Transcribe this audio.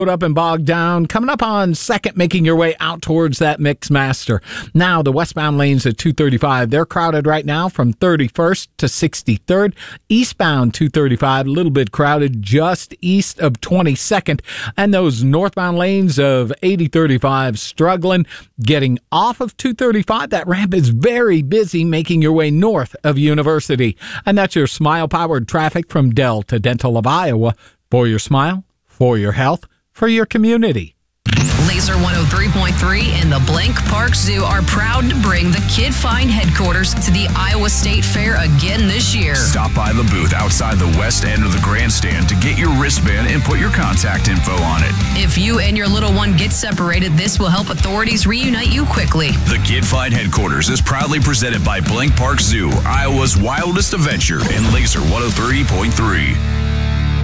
up and bogged down. Coming up on second, making your way out towards that Mixmaster. Now, the westbound lanes at 235, they're crowded right now from 31st to 63rd. Eastbound 235, a little bit crowded just east of 22nd. And those northbound lanes of 8035 struggling. Getting off of 235, that ramp is very busy making your way north of University. And that's your Smile-powered traffic from Dell to Dental of Iowa. For your smile, for your health, for your community. Laser 103.3 and the Blank Park Zoo are proud to bring the Kid Find headquarters to the Iowa State Fair again this year. Stop by the booth outside the west end of the grandstand to get your wristband and put your contact info on it. If you and your little one get separated, this will help authorities reunite you quickly. The Kid Find headquarters is proudly presented by Blank Park Zoo, Iowa's wildest adventure, and Laser 103.3.